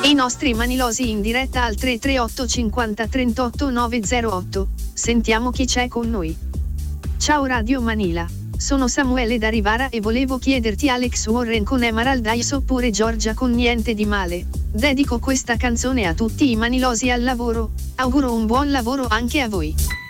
I nostri manilosi in diretta al 338 50 38 908. Sentiamo chi c'è con noi. Ciao Radio Manila. Sono Samuele da Rivara e volevo chiederti Alex Warren con Emerald Eyes oppure Giorgia con Niente di male. Dedico questa canzone a tutti i manilosi al lavoro. Auguro un buon lavoro anche a voi.